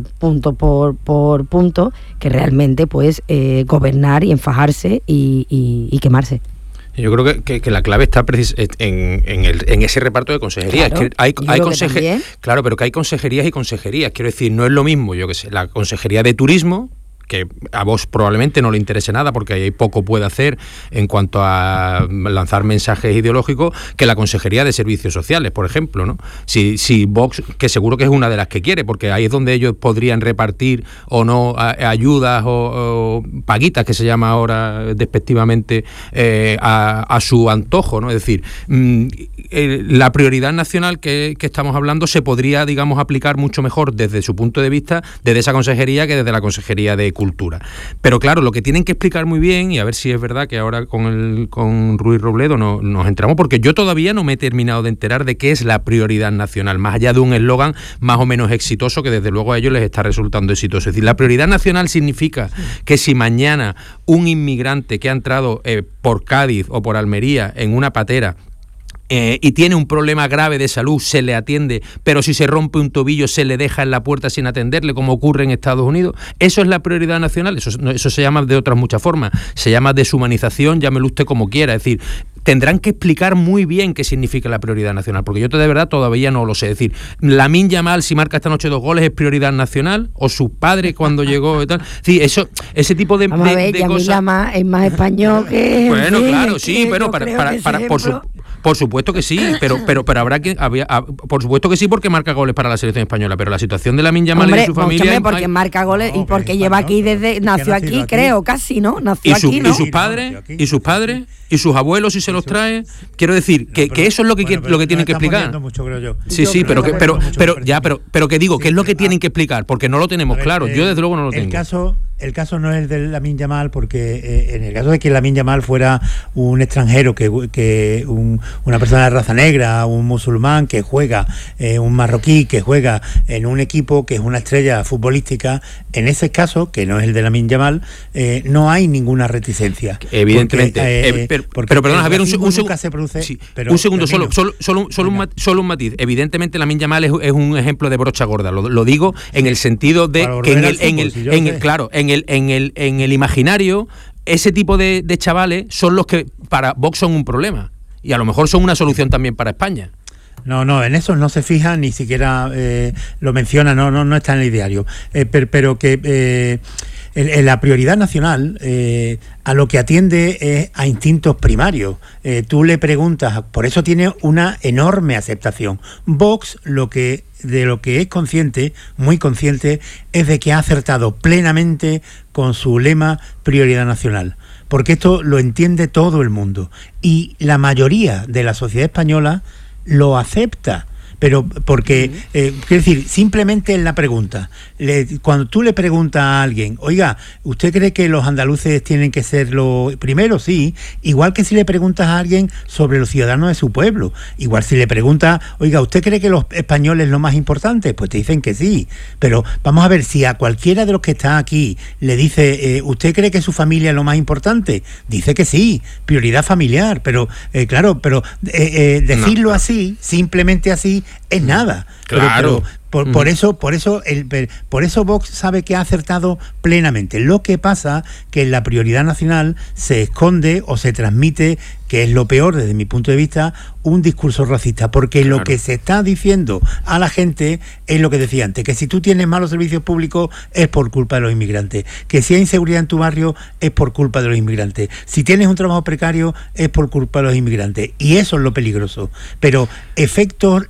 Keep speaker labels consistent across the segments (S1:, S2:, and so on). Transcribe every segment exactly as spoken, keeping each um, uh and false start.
S1: punto por, por punto que realmente pues eh, gobernar y enfajarse y, y, y quemarse.
S2: Yo creo que, que, que la clave está precis- en, en, el, en ese reparto de consejerías.
S1: Claro,
S2: es que hay, hay
S1: conseje-
S2: claro, pero que hay consejerías y consejerías. Quiero decir, no es lo mismo, yo que sé, la consejería de turismo, que a vos probablemente no le interese nada porque ahí poco puede hacer en cuanto a lanzar mensajes ideológicos, que la Consejería de Servicios Sociales, por ejemplo, ¿no? Si, si Vox, que seguro que es una de las que quiere, porque ahí es donde ellos podrían repartir o no a, a ayudas o, o paguitas, que se llama ahora despectivamente, eh, a, a su antojo, ¿no? Es decir, mmm, eh, la prioridad nacional que, que estamos hablando se podría, digamos, aplicar mucho mejor desde su punto de vista, desde esa consejería, que desde la Consejería de Cultura. Pero claro, lo que tienen que explicar muy bien, y a ver si es verdad que ahora con el con Ruiz Robledo no, nos enteramos, porque yo todavía no me he terminado de enterar de qué es la prioridad nacional, más allá de un eslogan más o menos exitoso que desde luego a ellos les está resultando exitoso. Es decir, la prioridad nacional significa que si mañana un inmigrante que ha entrado eh, por Cádiz o por Almería en una patera Eh, y tiene un problema grave de salud, se le atiende, pero si se rompe un tobillo se le deja en la puerta sin atenderle, como ocurre en Estados Unidos. Eso es la prioridad nacional. Eso, eso se llama de otras muchas formas, se llama deshumanización, llámelo usted como quiera. Es decir, tendrán que explicar muy bien qué significa la prioridad nacional, porque yo de verdad todavía no lo sé. Es decir, Lamine Yamal, si marca esta noche dos goles, ¿es prioridad nacional? ¿O su padre cuando llegó y tal? Sí, eso, ese tipo de,
S1: Vamos
S2: de,
S1: a ver,
S2: de
S1: Yamil
S2: cosas.
S1: Yamal es más español que...
S2: Bueno,
S1: en fin,
S2: claro,
S1: es
S2: sí,
S1: que
S2: bueno,
S1: yo
S2: para,
S1: creo
S2: para,
S1: que ese
S2: para, por, su,
S1: ejemplo-
S2: por supuesto que sí, pero pero pero habrá que había, a- por supuesto que sí, porque marca goles para la selección española, pero la situación de Lamine Yamal y
S1: Hombre,
S2: de su familia,
S1: escúchame, porque
S2: hay-
S1: marca goles
S3: No,
S1: y porque
S3: que es
S1: lleva
S3: español,
S1: aquí desde...
S3: que
S1: Nació
S3: ha
S1: aquí,
S3: nacido aquí.
S1: creo, casi, ¿no? Nació
S2: y, su-
S1: aquí,
S2: y
S1: ¿no?
S2: sus
S3: No,
S2: padres
S3: nació aquí,
S2: y sus
S3: sí,
S2: padres
S3: sí.
S2: y sus abuelos si se los
S3: Eso-
S2: trae. Quiero decir que,
S3: No,
S2: que
S3: pero-
S2: eso es lo que
S3: bueno,
S2: qui- lo que
S3: pero
S2: tienen
S3: nos
S2: que
S3: estamos
S2: explicar.
S3: yendo mucho, creo yo.
S2: Sí,
S1: Yo
S2: sí,
S1: creo
S2: pero
S1: que
S2: que, pero
S3: mucho,
S2: pero
S3: me
S2: ya,
S3: parece.
S2: pero pero que digo, ¿qué es lo que
S3: Sí,
S2: tienen
S3: ah,
S2: que explicar? Porque no lo tenemos
S3: A ver,
S2: claro.
S3: eh,
S2: Yo desde luego no lo
S3: el
S2: tengo.
S3: Caso, el caso no es el de Lamine Yamal, porque eh, en el caso de que Lamine Yamal fuera un extranjero, que, que un, una persona de raza negra, un musulmán que juega, eh, un marroquí que juega en un equipo que es una estrella futbolística, en ese caso, que no es el de Lamine Yamal, eh, no hay ninguna reticencia.
S2: Evidentemente.
S3: Porque, eh,
S2: Eh, pero,
S3: porque
S2: pero perdona,
S3: el
S2: Javier, un,
S3: racismo
S2: un, seg-
S3: nunca se produce,
S2: sí,
S3: pero
S2: un segundo, solo,
S3: termino.
S2: solo, solo, solo, un,
S3: Venga.
S2: mat- solo un matiz. Evidentemente, Lamine Yamal es, es un ejemplo de brocha gorda. Lo, lo digo en el sentido de
S3: Para
S2: que en
S3: volver
S2: el,
S3: al
S2: en el,
S3: fútbol, si yo
S2: en
S3: sé.
S2: el- claro, en el, en el, en el imaginario, ese tipo de, de chavales son los que para Vox son un problema. Y a lo mejor son una solución también para España.
S3: No, no, en eso no se fija, ni siquiera eh, lo menciona, no, no, no está en el diario. Eh, pero, pero que eh, en, en la prioridad nacional eh, a lo que atiende es a instintos primarios. Eh, tú le preguntas, por eso tiene una enorme aceptación. Vox lo que de lo que es consciente, muy consciente, es de que ha acertado plenamente con su lema prioridad nacional. Porque esto lo entiende todo el mundo. Y la mayoría de la sociedad española lo acepta, pero porque, eh, quiero decir, simplemente en la pregunta, le, cuando tú le preguntas a alguien, oiga, ¿usted cree que los andaluces tienen que ser lo primero? Sí, igual que si le preguntas a alguien sobre los ciudadanos de su pueblo, igual si le preguntas, oiga, ¿usted cree que los españoles es lo más importante? Pues te dicen que sí, pero vamos a ver, si a cualquiera de los que está aquí le dice, eh, ¿usted cree que su familia es lo más importante? Dice que sí, prioridad familiar, pero eh, claro, pero eh, eh, decirlo
S2: No.
S3: así, simplemente así, es nada. Pero-
S2: Claro.
S3: pero, por, por eso, por eso, el, por eso Vox sabe que ha acertado plenamente. Lo que pasa que en la prioridad nacional se esconde o se transmite, que es lo peor desde mi punto de vista, un discurso racista, porque
S2: Claro.
S3: lo que se está diciendo a la gente es lo que decía antes, que si tú tienes malos servicios públicos es por culpa de los inmigrantes, que si hay inseguridad en tu barrio es por culpa de los inmigrantes, si tienes un trabajo precario es por culpa de los inmigrantes, y eso es lo peligroso. Pero efectos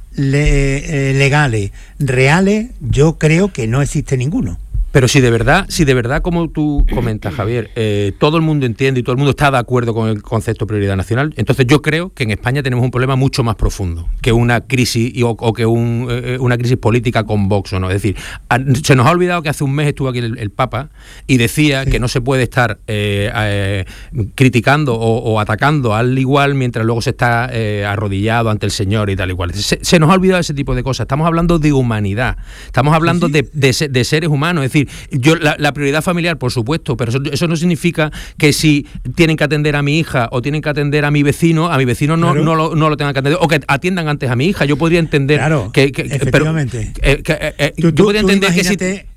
S3: le, eh, legales reales, yo creo que no existe ninguno.
S2: Pero si de verdad, si de verdad, como tú comentas, Javier, eh, todo el mundo entiende y todo el mundo está de acuerdo con el concepto de prioridad nacional, entonces yo creo que en España tenemos un problema mucho más profundo que una crisis y, o, o que un, eh, una crisis política con Vox o no. Es decir, a, se nos ha olvidado que hace un mes estuvo aquí el, el Papa y decía sí. que no se puede estar eh, eh, criticando o, o atacando al igual mientras luego se está eh, arrodillado ante el Señor y tal y cual. Se, se nos ha olvidado ese tipo de cosas. Estamos hablando de humanidad, estamos hablando sí, sí. De, de, de seres humanos. Es decir, yo la, la prioridad familiar, por supuesto, pero eso, eso no significa que si tienen que atender a mi hija o tienen que atender a mi vecino, a mi vecino no, claro. no, lo, no lo tengan que atender, o que atiendan antes a mi hija. Yo podría entender
S3: claro,
S2: que, que
S3: efectivamente.
S2: Pero, eh, que, eh,
S3: tú,
S2: yo podría
S3: tú
S2: entender que
S3: imagínate,
S2: si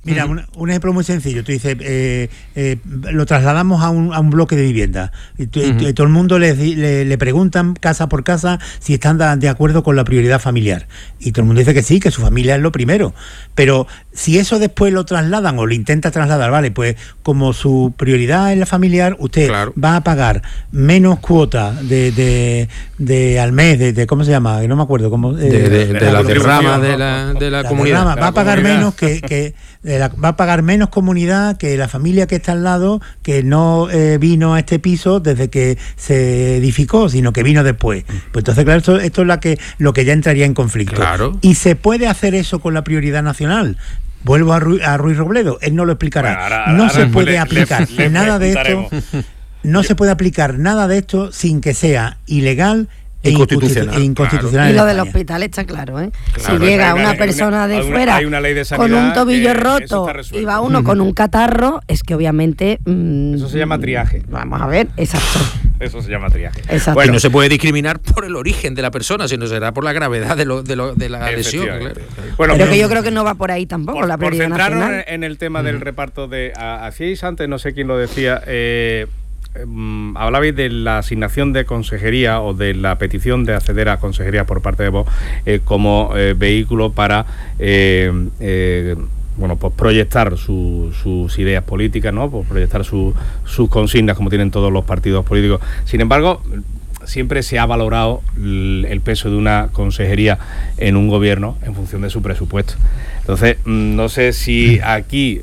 S3: Mira, uh-huh. un, un ejemplo muy sencillo. Tú dices, eh, eh, lo trasladamos a un, a un bloque de vivienda. Y, tú, uh-huh. y todo el mundo le, le, le preguntan casa por casa si están de acuerdo con la prioridad familiar. Y todo el mundo dice que sí, que su familia es lo primero. Pero si eso después lo trasladan o lo intenta trasladar, vale, pues como su prioridad es la familiar, usted claro. va a pagar menos cuota de, de, de al mes, de, de ¿cómo se llama? No me acuerdo. ¿cómo, eh,
S2: de, de, de, de la derrama de la, de la, la comunidad.
S3: Derrama,
S2: de
S3: va
S2: la
S3: a pagar
S2: comunidad.
S3: menos que... que de la, va a pagar menos comunidad que la familia que está al lado, que no eh, vino a este piso desde que se edificó, sino que vino después. Pues entonces, claro, esto, esto es la que, lo que ya entraría en conflicto.
S2: Claro.
S3: ¿Y se puede hacer eso con la prioridad nacional? Vuelvo a, Ru, a Ruiz Robledo, él no lo explicará. Bueno, ahora, no ahora se puede le, aplicar le, le nada de esto. No se puede aplicar nada de esto sin que sea ilegal e inconstitucional. E inconstitucional
S1: claro. Y lo del hospital está claro, ¿eh? Claro, si llega una, una persona una, de fuera
S4: una ley de
S1: con un tobillo roto y va uno con un catarro, es que obviamente... Mmm,
S4: eso se llama triaje.
S1: Vamos a ver, exacto.
S4: Eso se llama triaje.
S2: Exacto. Bueno, y no se puede discriminar por el origen de la persona, sino será por la gravedad de, lo, de, lo, de la lesión. Claro.
S1: Bueno, pero que yo creo que no va por ahí tampoco,
S4: por,
S1: la prioridad
S4: por centrarnos
S1: nacional.
S4: en el tema mm. del reparto de... Hacíais antes, no sé quién lo decía... Eh, Um, hablabais de la asignación de consejería o de la petición de acceder a consejería por parte de Vox eh, como eh, vehículo para eh, eh, bueno, pues proyectar su, sus ideas políticas, ¿no? Pues proyectar su, sus consignas como tienen todos los partidos políticos. Sin embargo, siempre se ha valorado el peso de una consejería en un gobierno en función de su presupuesto. Entonces, no sé si aquí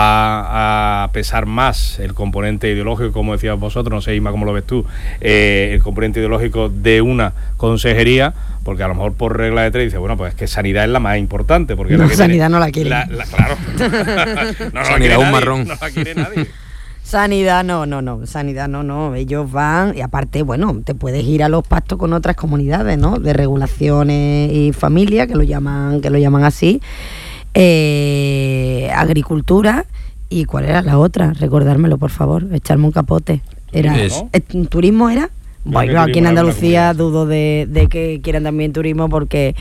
S4: va a pesar más el componente ideológico, como decías vosotros, no sé, Isma, cómo lo ves tú, eh, el componente ideológico de una consejería, porque a lo mejor por regla de tres dice, bueno, pues es que sanidad es la más importante. Porque
S1: no,
S4: la que
S1: sanidad
S4: tiene,
S1: no la quiere.
S4: La, la, claro. no, no
S2: sanidad es un marrón.
S4: No la quiere nadie.
S1: Sanidad no, no, no, sanidad no, no, ellos van, y aparte, bueno, te puedes ir a los pactos con otras comunidades, ¿no? De regulaciones y familia, que lo llaman, que lo llaman así, eh, agricultura, y ¿cuál era la otra? Recordármelo, por favor, echarme un capote. Era, ¿no? ¿Turismo era? Bueno, aquí en Andalucía dudo de, de que quieran también turismo, porque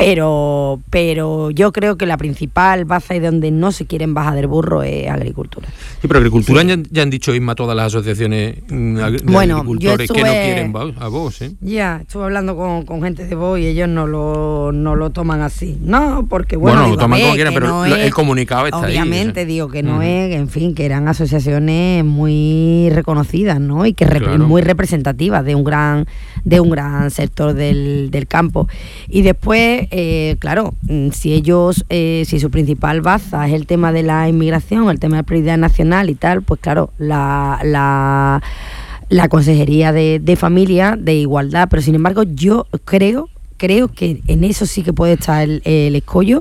S1: pero pero yo creo que la principal baza y donde no se quieren bajar del burro es agricultura.
S2: Sí, pero agricultura sí. ya, ya han dicho, Isma, todas las asociaciones de
S1: bueno,
S2: agricultores
S1: estuve,
S2: que no quieren a vos, ¿eh?
S1: Ya, estuve hablando con, con gente de vos y ellos no lo, no lo toman así. No, porque bueno,
S2: bueno
S1: digo,
S2: lo toman
S1: ver,
S2: como quieran, pero
S1: no
S2: el
S1: es,
S2: comunicado está
S1: obviamente, ahí. Obviamente, digo que no uh-huh. es, en fin, que eran asociaciones muy reconocidas, ¿no? Y que rep- claro. muy representativas de un gran de un gran sector del, del campo. Y después, eh, claro, si ellos, eh, si su principal baza es el tema de la inmigración, el tema de la prioridad nacional y tal, pues claro, la, la, la Consejería de, de Familia, de Igualdad, pero sin embargo yo creo, creo que en eso sí que puede estar el, el escollo.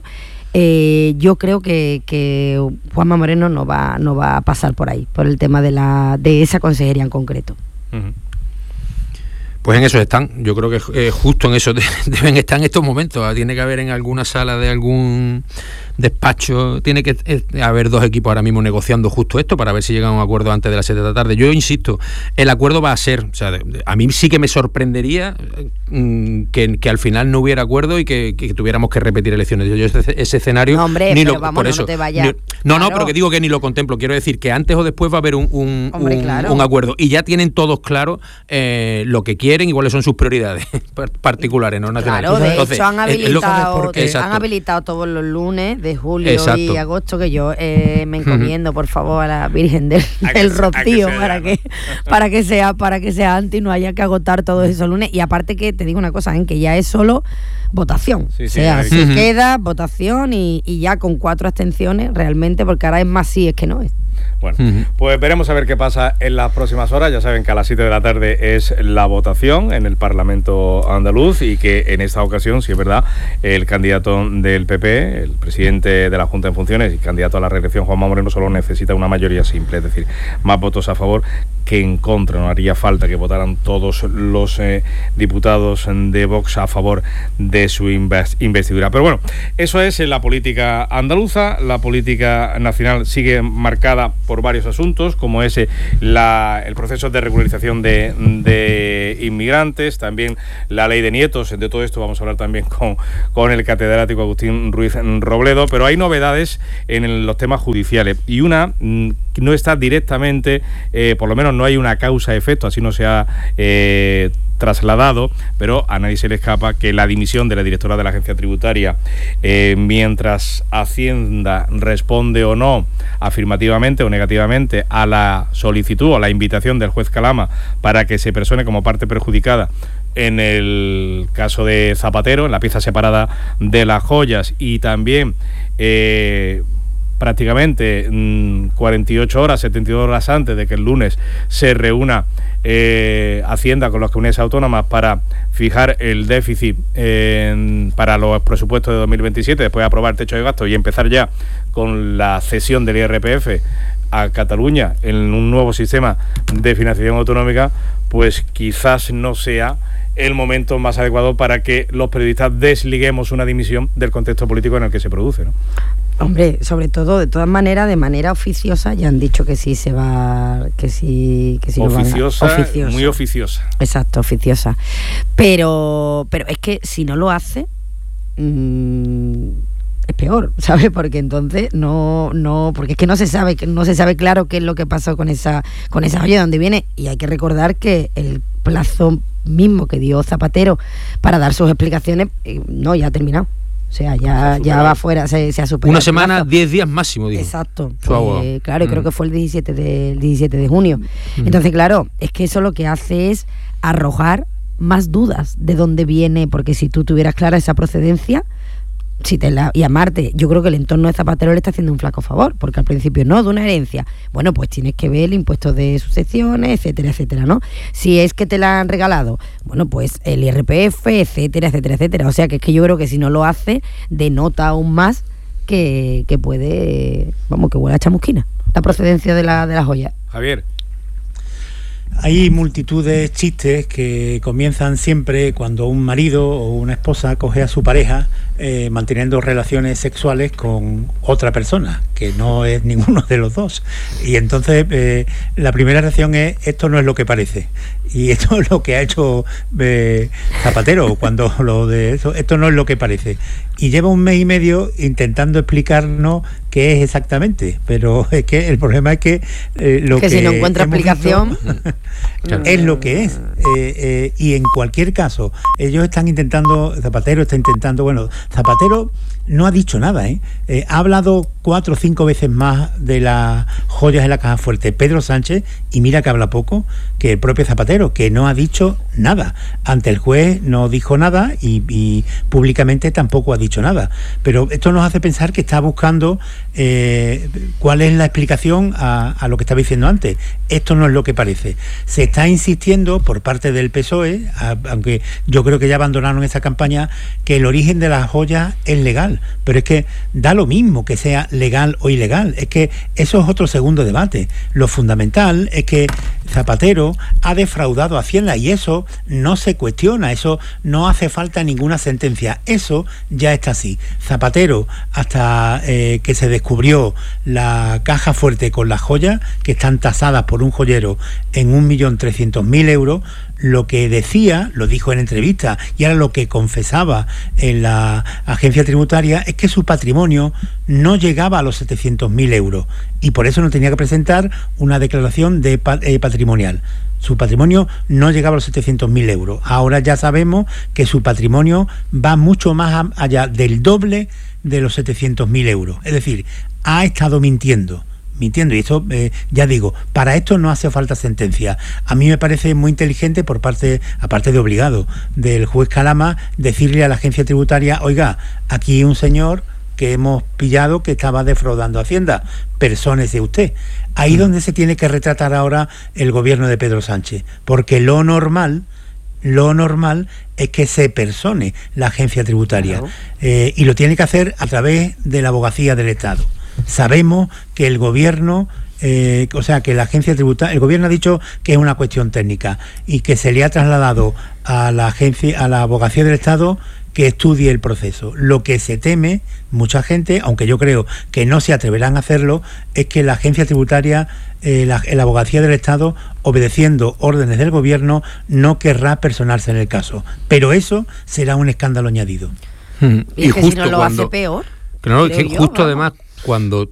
S1: Eh, yo creo que, que Juanma Moreno no va, no va a pasar por ahí, por el tema de, la, de esa consejería en concreto.
S4: Uh-huh.
S2: Pues en eso están, yo creo que eh, justo en eso de, deben estar en estos momentos. Tiene que haber en alguna sala de algún despacho, tiene que eh, haber dos equipos ahora mismo negociando justo esto para ver si llegan a un acuerdo antes de las siete de la tarde. Yo insisto, el acuerdo va a ser, o sea, de, de, a mí sí que me sorprendería mm, que, que al final no hubiera acuerdo y que, que tuviéramos que repetir elecciones. Yo, yo ese, ese escenario
S1: no, hombre,
S2: ni
S1: pero
S2: lo,
S1: vamos,
S2: por eso,
S1: no te vayas.
S2: Ni, no, claro. no, pero que digo que ni lo contemplo. Quiero decir que antes o después va a haber un, un,
S1: hombre,
S2: un,
S1: claro.
S2: un acuerdo y ya tienen todos claro eh, lo que quieren y cuáles son sus prioridades particulares, no nacionales.
S1: Claro, de
S2: Entonces,
S1: hecho han habilitado,
S2: lo,
S1: han habilitado todos los lunes de julio
S2: exacto.
S1: y agosto, que yo eh, me encomiendo, por favor, a la Virgen del, del Rocío, que para que para que sea para que sea antes y no haya que agotar todos esos lunes. Y aparte que te digo una cosa, en que ya es solo votación, sí, sí, o sea, se uh-huh. queda votación y, y ya con cuatro abstenciones realmente, porque ahora es más sí es que no es.
S4: Bueno, uh-huh. pues veremos a ver qué pasa en las próximas horas. Ya saben que a las siete de la tarde es la votación en el Parlamento andaluz y que en esta ocasión, si es verdad, el candidato del P P, el presidente de la Junta en funciones y candidato a la reelección, Juanma Moreno, solo necesita una mayoría simple, es decir, más votos a favor que en contra. No haría falta que votaran todos los eh, diputados de Vox a favor de su investidura. Pero bueno, eso es la política andaluza. La política nacional sigue marcada pasa por varios asuntos, como es la, el proceso de regularización de, de inmigrantes, también la ley de nietos. De todo esto vamos a hablar también con, con el catedrático Agustín Ruiz Robledo, pero hay novedades en los temas judiciales, y una no está directamente, eh, por lo menos no hay una causa-efecto, así no se ha eh, trasladado, pero a nadie se le escapa que la dimisión de la directora de la agencia tributaria, eh, mientras Hacienda responde o no afirmativamente o negativamente a la solicitud o a la invitación del juez Calama para que se persone como parte perjudicada en el caso de Zapatero, en la pieza separada de las joyas, y también eh, prácticamente mmm, cuarenta y ocho horas, setenta y dos horas antes de que el lunes se reúna eh, Hacienda con las comunidades autónomas para fijar el déficit eh, para los presupuestos de dos mil veintisiete, después de aprobar el techo de gasto y empezar ya con la cesión del I R P F a Cataluña en un nuevo sistema de financiación autonómica, pues quizás no sea el momento más adecuado para que los periodistas desliguemos una dimisión del contexto político en el que se produce, ¿no?
S1: Hombre, sobre todo, de todas maneras, de manera oficiosa, ya han dicho que sí se va, que sí, que sí
S4: oficiosa,
S1: lo van a, oficiosa,
S4: muy oficiosa.
S1: Exacto, oficiosa. Pero, pero es que si no lo hace, mmm, es peor, ¿sabes? Porque entonces no, no, porque es que no se sabe, no se sabe claro qué es lo que pasó con esa, con esa joya, de dónde viene, y hay que recordar que el plazo mismo que dio Zapatero para dar sus explicaciones, eh, no, ya ha terminado. O sea, ya, ya va fuera, se, se ha superado.
S2: Una semana, diez días máximo, digo.
S1: Exacto. Eh, claro, y mm. creo que fue el diecisiete de, el diecisiete de junio. Mm. Entonces, claro, es que eso lo que hace es arrojar más dudas de dónde viene, porque si tú tuvieras clara esa procedencia, si te la, y a Marte, yo creo que el entorno de Zapatero le está haciendo un flaco favor, porque al principio no, de una herencia, bueno, pues tienes que ver el impuesto de sucesiones, etcétera, etcétera, ¿no? Si es que te la han regalado, bueno, pues el I R P F, etcétera, etcétera, etcétera. O sea, que es que yo creo que si no lo hace, denota aún más que, que puede, vamos, que huele a chamusquina, la procedencia de la, de la joya.
S4: Javier.
S3: Hay multitud de chistes que comienzan siempre cuando un marido o una esposa coge a su pareja eh, manteniendo relaciones sexuales con otra persona, que no es ninguno de los dos. Y entonces eh, la primera reacción es: esto no es lo que parece. Y esto es lo que ha hecho eh, Zapatero cuando lo de eso, esto no es lo que parece. Y lleva un mes y medio intentando explicarnos qué es exactamente, pero es que el problema es que eh, lo que,
S1: que si no encuentra explicación
S3: es lo que es, eh, eh, y en cualquier caso ellos están intentando, Zapatero está intentando, bueno, Zapatero no ha dicho nada, ¿eh? Eh, ha hablado cuatro o cinco veces más de las joyas en la caja fuerte Pedro Sánchez, y mira que habla poco, que el propio Zapatero, que no ha dicho nada. Ante el juez no dijo nada y, y públicamente tampoco ha dicho nada. Pero esto nos hace pensar que está buscando eh, cuál es la explicación a, a lo que estaba diciendo antes. Esto no es lo que parece. Se está insistiendo por parte del P S O E, a, aunque yo creo que ya abandonaron esa campaña, que el origen de las joyas es legal. Pero es que da lo mismo que sea legal o ilegal, es que eso es otro segundo debate. Lo fundamental es que Zapatero ha defraudado a Hacienda, y eso no se cuestiona, eso no hace falta ninguna sentencia, eso ya está así. Zapatero, hasta eh, que se descubrió la caja fuerte con las joyas, que están tasadas por un joyero en un millón trescientos mil euros, lo que decía, lo dijo en entrevista, y ahora lo que confesaba en la agencia tributaria, es que su patrimonio no llegaba a los setecientos mil euros, y por eso no tenía que presentar una declaración de eh, patrimonial. Su patrimonio no llegaba a los setecientos mil euros. Ahora ya sabemos que su patrimonio va mucho más allá del doble de los setecientos mil euros. Es decir, ha estado mintiendo. mintiendo y esto, eh, ya digo, para esto no hace falta sentencia. A mí me parece muy inteligente por parte, aparte de obligado, del juez Calama, decirle a la agencia tributaria: oiga, aquí un señor que hemos pillado que estaba defraudando a Hacienda, persónese usted. Ahí mm. donde se tiene que retratar ahora el gobierno de Pedro Sánchez, porque lo normal lo normal es que se persone la agencia tributaria, claro. eh, y lo tiene que hacer a través de la abogacía del Estado. Sabemos que el gobierno, eh, o sea, que la agencia tributaria, el gobierno ha dicho que es una cuestión técnica y que se le ha trasladado a la agencia, a la abogacía del Estado, que estudie el proceso. Lo que se teme mucha gente, aunque yo creo que no se atreverán a hacerlo, es que la agencia tributaria, eh, la, la abogacía del Estado, obedeciendo órdenes del gobierno, no querrá personarse en el caso. Pero eso será un escándalo añadido.
S1: Mm. Y, y es que justo si no lo cuando, hace peor.
S2: Claro, es que yo, justo ¿no? además cuando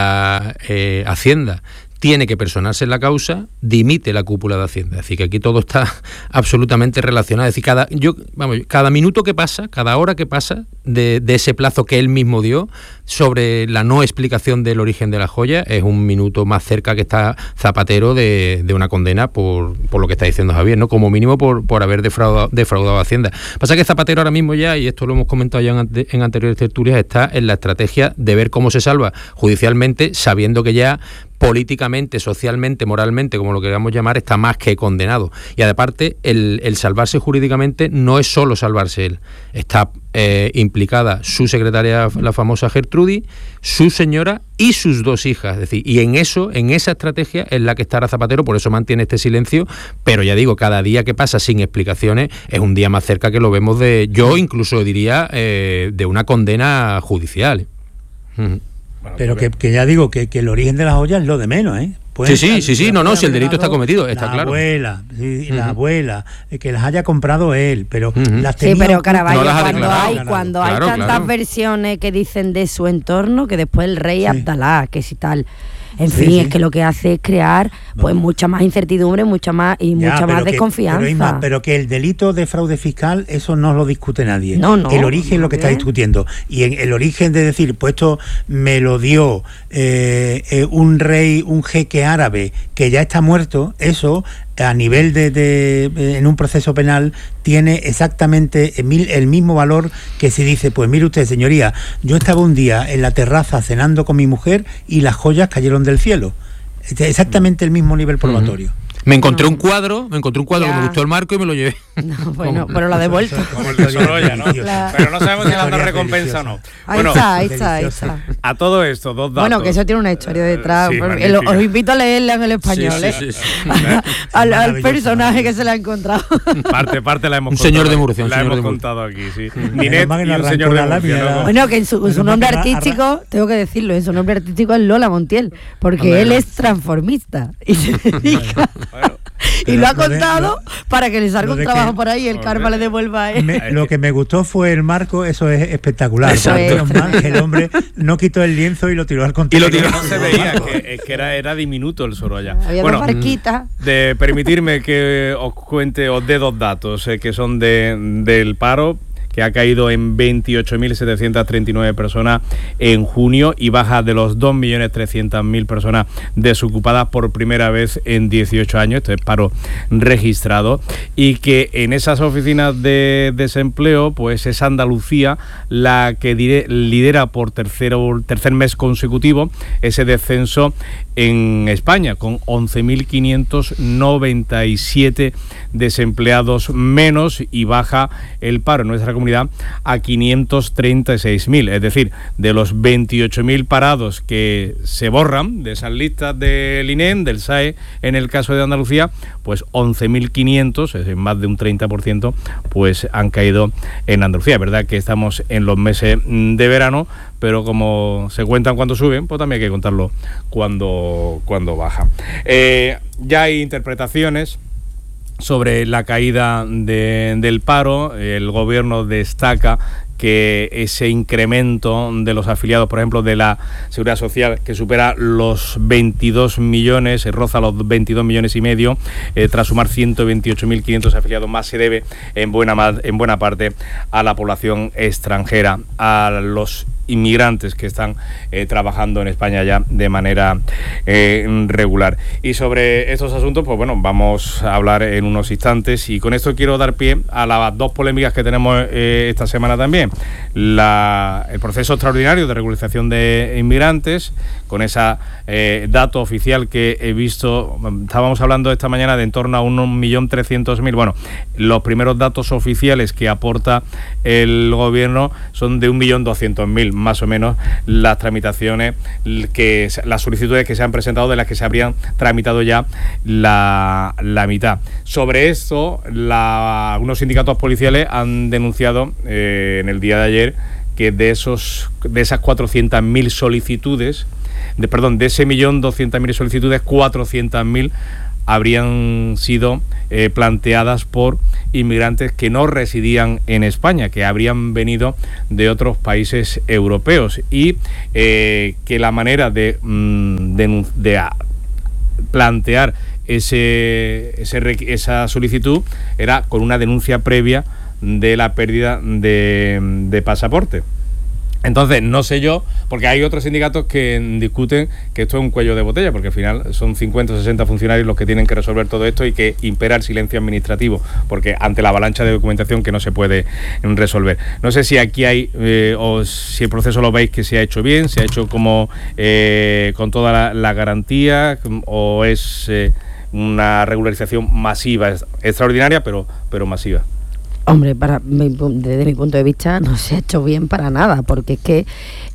S2: la eh, Hacienda tiene que personarse en la causa, dimite la cúpula de Hacienda. Es decir, que aquí todo está absolutamente relacionado. Es decir, cada, yo, vamos, cada minuto que pasa, cada hora que pasa de, de ese plazo que él mismo dio sobre la no explicación del origen de la joya, es un minuto más cerca que está Zapatero de, de una condena por, por lo que está diciendo Javier, ¿no? Como mínimo por, por haber defraudado, defraudado a Hacienda. Pasa que Zapatero ahora mismo ya, y esto lo hemos comentado ya en, en anteriores tertulias, está en la estrategia de ver cómo se salva judicialmente, sabiendo que ya políticamente, socialmente, moralmente, como lo queramos llamar, está más que condenado. Y aparte, el, el salvarse jurídicamente no es solo salvarse él. Está eh, implicada su secretaria, la famosa Gertrudis, su señora y sus dos hijas. Es decir, y en eso, en esa estrategia es la que estará Zapatero, por eso mantiene este silencio, pero ya digo, cada día que pasa sin explicaciones es un día más cerca que lo vemos de, yo incluso diría, eh, de una condena judicial. Uh-huh.
S3: Bueno, pero que, que ya digo que, que el origen de la joya es lo de menos, ¿eh?
S2: Sí, sí, sí, sí, no, no, si el delito está cometido, está claro.
S3: Abuela, sí, uh-huh. La abuela, que las haya comprado él, pero
S1: uh-huh.
S3: las tenía.
S1: Sí, pero Caraballo,
S2: no
S1: cuando hay, cuando claro, hay tantas claro. versiones que dicen de su entorno, que después el rey sí. Abdalá, que si tal. En sí, fin, sí. es que lo que hace es crear pues no. mucha más incertidumbre, mucha más y ya, mucha más que, desconfianza.
S3: Pero, más, pero que el delito de fraude fiscal, eso no lo discute nadie.
S1: No, no,
S3: el origen es lo que está discutiendo. Y en el origen de decir, pues esto me lo dio eh, eh, un rey, un jeque árabe que ya está muerto, eso a nivel de, de, de en un proceso penal tiene exactamente el, el mismo valor que si dice, pues mire usted, señoría, yo estaba un día en la terraza cenando con mi mujer y las joyas cayeron del cielo. Exactamente el mismo nivel probatorio. Uh-huh.
S2: Me encontré no. un cuadro, me encontré un cuadro ya. que me gustó el marco y me lo llevé.
S1: No, bueno, pero lo ha devuelto.
S4: Como el de Sorolla, ¿no? La... Pero no sabemos si le han dado recompensa o no.
S1: Ahí bueno, está, ahí está, ahí está.
S4: A todo esto, dos datos.
S1: Bueno, que eso tiene una historia detrás. Sí, el, os invito a leerla en el español, sí, sí, sí, sí. ¿eh? al, al personaje que se le ha encontrado.
S4: Parte, parte la hemos
S2: un
S4: contado.
S2: señor de Murcia. Un
S4: la
S2: señor
S4: hemos
S2: de
S4: contado aquí, sí. Ninet y un señor de Murcia. ¿no?
S1: Bueno, que en su, su nombre artístico, tengo que decirlo, en su nombre artístico es Lola Montiel, porque él es transformista y se dedica... Y lo ha contado para que le salga un trabajo que, por ahí y el karma le devuelva a él.
S3: Me, lo que me gustó fue el marco, eso es espectacular. Menos mal que el hombre no quitó el lienzo y lo tiró al contenedor.
S4: Y lo tiró, no se veía, que, que era, era diminuto el Sorolla.
S1: Había bueno, dos barquitas.
S4: De permitirme que os cuente, os dé dos datos eh, que son de, del paro, que ha caído en veintiocho mil setecientas treinta y nueve personas en junio y baja de los dos millones trescientas mil personas desocupadas por primera vez en dieciocho años. Esto es paro registrado. Y que en esas oficinas de desempleo, pues es Andalucía la que dire, lidera por tercero, tercer mes consecutivo ese descenso en España, con once mil quinientos noventa y siete desempleados menos, y baja el paro en nuestra comunidad a quinientos treinta y seis mil, es decir, de los veintiocho mil parados que se borran de esas listas del I N E M, del S A E, en el caso de Andalucía, pues once mil quinientos, es decir, más de un treinta por ciento, pues han caído en Andalucía. Es verdad que estamos en los meses de verano, pero como se cuentan cuando suben, pues también hay que contarlo cuando, cuando baja. Eh, ya hay interpretaciones sobre la caída de, del paro. El gobierno destaca que ese incremento de los afiliados, por ejemplo, de la Seguridad Social, que supera los veintidós millones, roza los veintidós millones y medio, eh, tras sumar ciento veintiocho mil quinientos afiliados más, se debe en buena, en buena parte a la población extranjera, a los inmigrantes que están eh, trabajando en España ya de manera eh, regular. Y sobre estos asuntos, pues bueno, vamos a hablar en unos instantes, y con esto quiero dar pie a las dos polémicas que tenemos eh, esta semana también. La, el proceso extraordinario de regularización de inmigrantes, con ese eh, dato oficial que he visto. Estábamos hablando esta mañana de en torno a un millón trescientos mil. Bueno, los primeros datos oficiales que aporta el gobierno son de un millón doscientos mil, más o menos, las tramitaciones, que las solicitudes que se han presentado, de las que se habrían tramitado ya la, la mitad. Sobre esto, la, algunos sindicatos policiales han denunciado eh, en el día de ayer que de esos de esas cuatrocientas mil solicitudes, de, perdón, de ese millón doscientas mil solicitudes, cuatrocientas mil habrían sido eh, planteadas por inmigrantes que no residían en España, que habrían venido de otros países europeos, y eh, que la manera de, mm, de, de a, plantear ese, ese, esa solicitud era con una denuncia previa de la pérdida de, de pasaporte. Entonces, no sé yo, porque hay otros sindicatos que discuten que esto es un cuello de botella, porque al final son cincuenta o sesenta funcionarios los que tienen que resolver todo esto y que impera el silencio administrativo, porque ante la avalancha de documentación que no se puede resolver. No sé si aquí hay, eh, o si el proceso lo veis que se ha hecho bien, se ha hecho como eh, con toda la, la garantía, o es eh, una regularización masiva, extraordinaria, pero, pero masiva.
S1: Hombre, para desde mi punto de vista no se ha hecho bien para nada, porque es que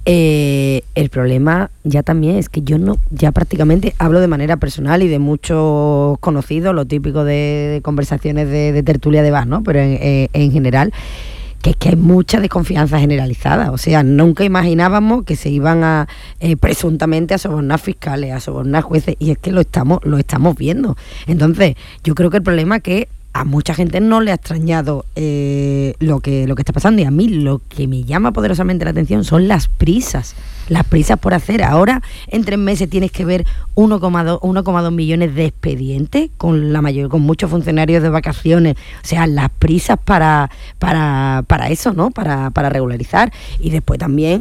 S1: eh, el problema ya también es que yo no, ya prácticamente hablo de manera personal y de muchos conocidos, lo típico de, de conversaciones de, de tertulia de bar, ¿no? Pero en, eh, en general, que es que hay mucha desconfianza generalizada. O sea, nunca imaginábamos que se iban a eh, presuntamente a sobornar fiscales, a sobornar jueces, y es que lo estamos, lo estamos viendo. Entonces, yo creo que el problema es que a mucha gente no le ha extrañado eh, lo que lo que está pasando, y a mí lo que me llama poderosamente la atención son las prisas, las prisas por hacer. Ahora en tres meses tienes que ver uno coma dos millones de expedientes con la mayor, con muchos funcionarios de vacaciones. O sea, las prisas para para para eso, ¿no? Para para regularizar. Y después también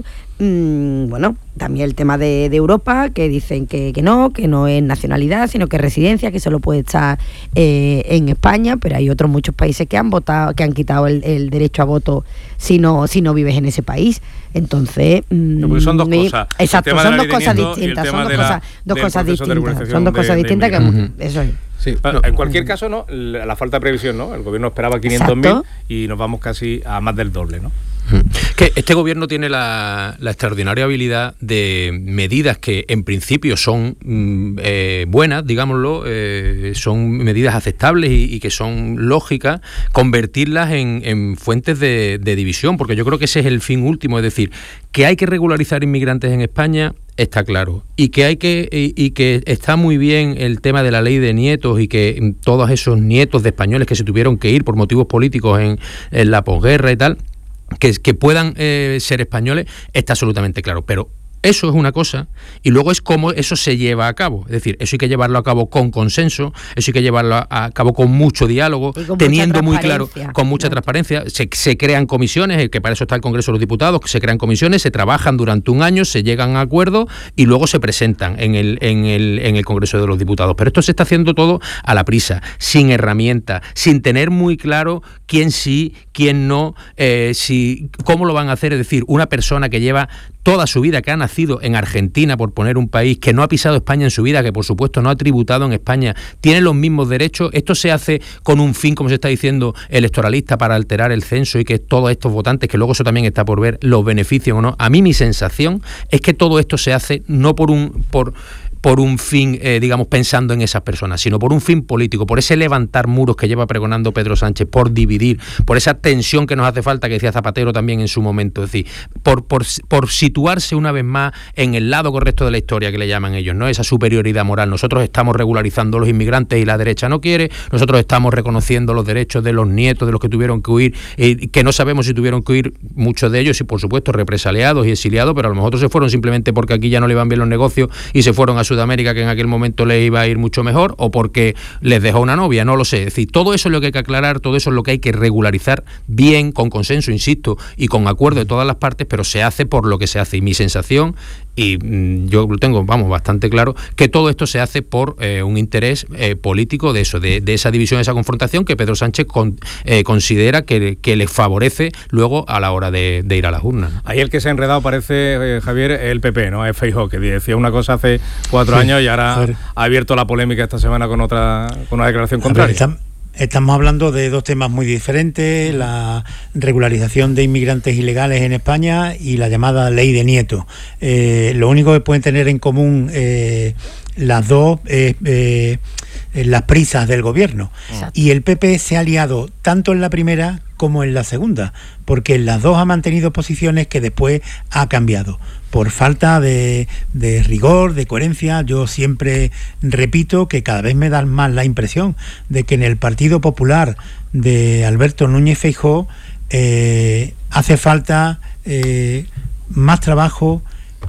S1: Mm, bueno, también el tema de, de Europa, que dicen que, que no, que no es nacionalidad, sino que es residencia, que solo puede estar eh, en España, pero hay otros muchos países que han votado, que han quitado el, el derecho a voto si no, si no vives en ese país. Entonces,
S4: mm, son dos cosas.
S1: Exacto, son dos cosas distintas, son dos cosas, dos cosas distintas, son dos cosas distintas que uh-huh. eso es.
S4: Sí, bueno, en cualquier caso, no, la, la falta de previsión, ¿no? El gobierno esperaba quinientos mil y nos vamos casi a más del doble, ¿no?
S2: Que este gobierno tiene la, la extraordinaria habilidad de medidas que en principio son eh, buenas, digámoslo, eh, son medidas aceptables y, y que son lógicas, convertirlas en, en fuentes de, de división, porque yo creo que ese es el fin último, es decir, que hay que regularizar inmigrantes en España, está claro, y que hay que y, y que está muy bien el tema de la ley de nietos, y que todos esos nietos de españoles que se tuvieron que ir por motivos políticos en, en la posguerra y tal, que, que puedan eh, ser españoles, está absolutamente claro, pero eso es una cosa, y luego es cómo eso se lleva a cabo. Es decir, eso hay que llevarlo a cabo con consenso, eso hay que llevarlo a, a cabo con mucho diálogo, teniendo muy claro, con mucha ¿no? transparencia. Se, se crean comisiones, que para eso está el Congreso de los Diputados, se crean comisiones, se trabajan durante un año, se llegan a acuerdos y luego se presentan en el, en el, en el Congreso de los Diputados. Pero esto se está haciendo todo a la prisa, sin herramientas, sin tener muy claro quién sí, quién no, eh, si, cómo lo van a hacer. Es decir, una persona que lleva toda su vida, que ha nacido en Argentina, por poner un país, que no ha pisado España en su vida, que por supuesto no ha tributado en España, tiene los mismos derechos. Esto se hace con un fin, como se está diciendo, electoralista, para alterar el censo y que todos estos votantes, que luego eso también está por ver, los beneficios o no. A mí mi sensación es que todo esto se hace no por un... por por un fin, eh, digamos, pensando en esas personas, sino por un fin político, por ese levantar muros que lleva pregonando Pedro Sánchez, por dividir, por esa tensión que nos hace falta, que decía Zapatero también en su momento, es decir, por, por, por situarse una vez más en el lado correcto de la historia, que le llaman ellos, ¿no? Esa superioridad moral. Nosotros estamos regularizando a los inmigrantes y la derecha no quiere, nosotros estamos reconociendo los derechos de los nietos de los que tuvieron que huir, eh, que no sabemos si tuvieron que huir, muchos de ellos, y por supuesto represaliados y exiliados, pero a lo mejor otros se fueron simplemente porque aquí ya no le iban bien los negocios y se fueron a Sudamérica, que en aquel momento les iba a ir mucho mejor, o porque les dejó una novia, no lo sé. Es decir, todo eso es lo que hay que aclarar, todo eso es lo que hay que regularizar bien, con consenso, insisto, y con acuerdo de todas las partes, pero se hace por lo que se hace hace. Y mi sensación, y mm, yo lo tengo, vamos, bastante claro, que todo esto se hace por eh, un interés eh, político de eso, de, de esa división, de esa confrontación que Pedro Sánchez con, eh, considera que, que le favorece luego a la hora de, de ir a las urnas.
S4: Ahí el que se ha enredado parece, eh, Javier, el P P, ¿no? Es Feijóo, que decía una cosa hace cuatro sí, años y ahora ha abierto la polémica esta semana con otra, con una declaración contraria.
S3: A ver, estamos hablando de dos temas muy diferentes, la regularización de inmigrantes ilegales en España y la llamada ley de Nieto. Eh, lo único que pueden tener en común eh, las dos es eh, eh, las prisas del gobierno. Exacto. Y el P P se ha aliado tanto en la primera como en la segunda, porque en las dos ha mantenido posiciones que después ha cambiado. Por falta de, de rigor, de coherencia, yo siempre repito que cada vez me da más la impresión de que en el Partido Popular de Alberto Núñez Feijóo eh, hace falta eh, más trabajo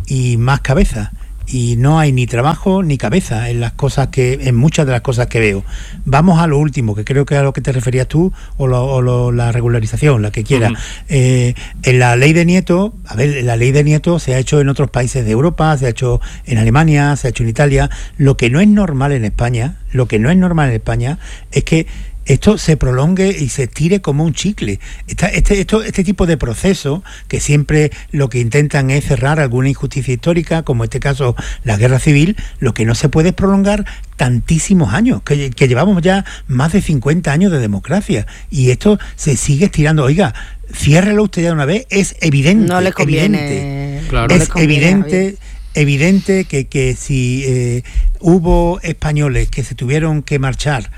S3: y más cabeza. Y no hay ni trabajo ni cabeza en las cosas que, en muchas de las cosas que veo. Vamos a lo último, que creo que es a lo que te referías tú, o, lo, o lo, la regularización, la que quieras. Uh-huh. Eh, en la ley de Nieto, a ver, la ley de Nieto se ha hecho en otros países de Europa, se ha hecho en Alemania, se ha hecho en Italia. Lo que no es normal en España, lo que no es normal en España es que esto se prolongue y se tire como un chicle. Esta, este, esto, este tipo de proceso, que siempre lo que intentan es cerrar alguna injusticia histórica, como en este caso la guerra civil, lo que no se puede es prolongar tantísimos años, que, que llevamos ya más de cincuenta años de democracia, y esto se sigue estirando. Oiga, ciérrelo usted ya de una vez, es evidente.
S1: No le conviene.
S3: Evidente,
S1: claro.
S3: Es
S1: no le conviene,
S3: evidente... evidente que, que si eh, hubo españoles que se tuvieron que marchar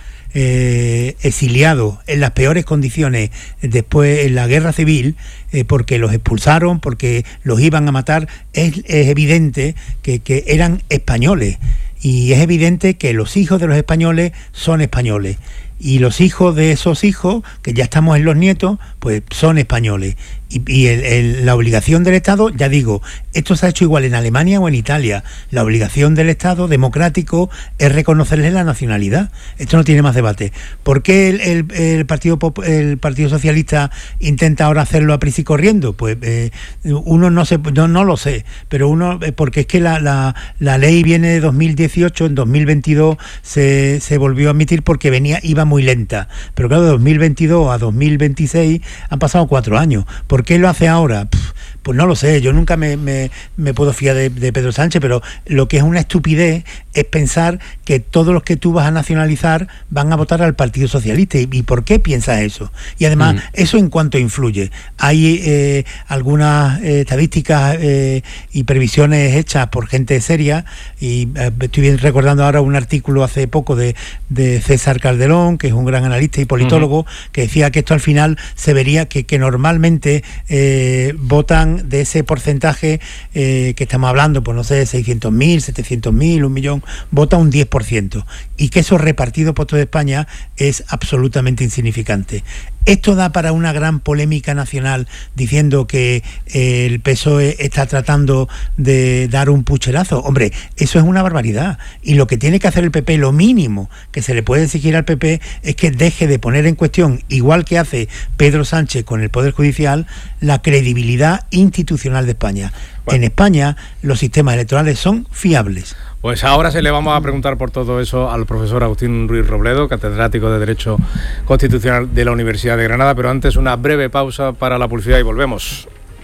S3: Eh, exiliados en las peores condiciones después en la guerra civil, eh, porque los expulsaron, porque los iban a matar, es, es evidente que, que eran españoles, y es evidente que los hijos de los españoles son españoles, y los hijos de esos hijos, que ya estamos en los nietos, pues son españoles. Y, y el, el, la obligación del Estado, ya digo, esto se ha hecho igual en Alemania o en Italia, la obligación del Estado democrático es reconocerles la nacionalidad. Esto no tiene más debate. ¿Por qué el, el, el, Partido, el Partido Socialista intenta ahora hacerlo a prisa y corriendo? Pues eh, uno no, se, no, no lo sé, pero uno, porque es que la, la, la ley viene de dos mil dieciocho, en dos mil veintidós se, se volvió a admitir porque venía iba muy lenta. Pero claro, de dos mil veintidós a dos mil veintiséis han pasado cuatro años. ¿Por qué lo hace ahora? Pues no lo sé, yo nunca me, me, me puedo fiar de, de Pedro Sánchez, pero lo que es una estupidez es pensar que todos los que tú vas a nacionalizar van a votar al Partido Socialista. ¿Y, y por qué piensas eso? Y además, mm. ¿eso en cuánto influye? Hay eh, algunas eh, estadísticas eh, y previsiones hechas por gente seria, y eh, estoy bien recordando ahora un artículo hace poco de, de César Calderón, que es un gran analista y politólogo, mm-hmm. que decía que esto al final se vería que, que normalmente eh, votan de ese porcentaje eh, que estamos hablando, pues no sé, seiscientos mil, setecientos mil, un millón, vota un diez por ciento, y que eso repartido por toda España es absolutamente insignificante. Esto da para una gran polémica nacional, diciendo que eh, el P S O E está tratando de dar un pucherazo. Hombre, eso es una barbaridad, y lo que tiene que hacer el P P, lo mínimo que se le puede exigir al P P, es que deje de poner en cuestión, igual que hace Pedro Sánchez con el Poder Judicial, la credibilidad institucional de España. Bueno. En España los sistemas electorales son fiables.
S4: Pues ahora se le vamos a preguntar por todo eso al profesor Agustín Ruiz Robledo, catedrático de Derecho Constitucional de la Universidad de Granada, pero antes una breve pausa para la publicidad y volvemos.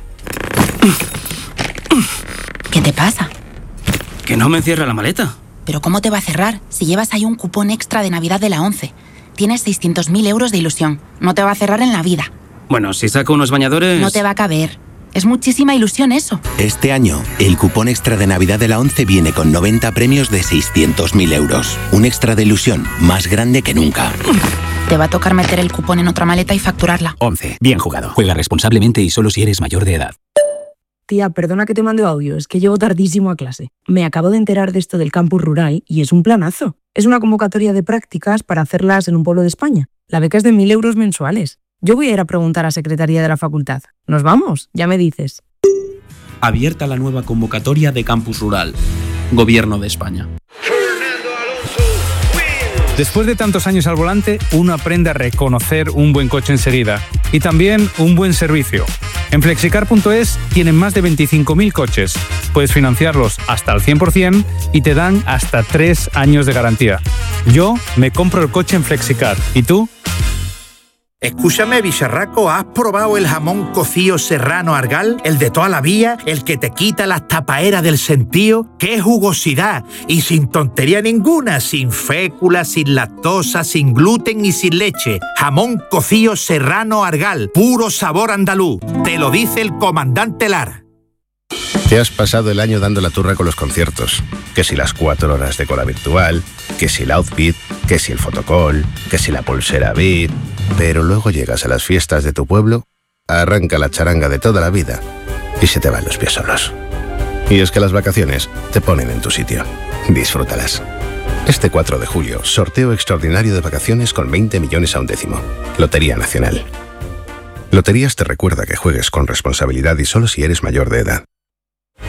S5: ¿Qué te pasa?
S6: Que no me cierra la maleta.
S5: ¿Pero cómo te va a cerrar si llevas ahí un cupón extra de Navidad de la ONCE? Tienes seiscientos mil euros de ilusión. No te va a cerrar en la vida.
S6: Bueno, si saco unos bañadores...
S5: No te va a caber. Es muchísima ilusión eso.
S7: Este año, el cupón extra de Navidad de la ONCE viene con noventa premios de seiscientos mil euros. Un extra de ilusión más grande que nunca.
S5: Te va a tocar meter el cupón en otra maleta y facturarla.
S6: ONCE. Bien jugado. Juega responsablemente y solo si eres mayor de edad.
S8: Tía, perdona que te mande audio, es que llego tardísimo a clase. Me acabo de enterar de esto del campus rural y es un planazo. Es una convocatoria de prácticas para hacerlas en un pueblo de España. La beca es de mil euros mensuales. Yo voy a ir a preguntar a Secretaría de la Facultad. ¿Nos vamos? Ya me dices.
S9: Abierta la nueva convocatoria de Campus Rural. Gobierno de España.
S10: Después de tantos años al volante, uno aprende a reconocer un buen coche enseguida. Y también un buen servicio. En flexicar punto es tienen más de veinticinco mil coches. Puedes financiarlos hasta al cien por ciento y te dan hasta tres años de garantía. Yo me compro el coche en Flexicar. ¿Y tú?
S11: Escúchame, bicharraco, ¿has probado el jamón cocido serrano Argal? El de toda la vida, el que te quita las tapaeras del sentío. ¡Qué jugosidad! Y sin tontería ninguna, sin fécula, sin lactosa, sin gluten y sin leche. Jamón cocido serrano Argal, puro sabor andaluz. Te lo dice el comandante Lara.
S12: Te has pasado el año dando la turra con los conciertos. Que si las cuatro horas de cola virtual, que si el outfit, que si el fotocall, que si la pulsera V I P... Pero luego llegas a las fiestas de tu pueblo, arranca la charanga de toda la vida y se te van los pies solos. Y es que las vacaciones te ponen en tu sitio. Disfrútalas. Este cuatro de julio, sorteo extraordinario de vacaciones con veinte millones a un décimo. Lotería Nacional. Loterías te recuerda que juegues con responsabilidad y solo si eres mayor de edad.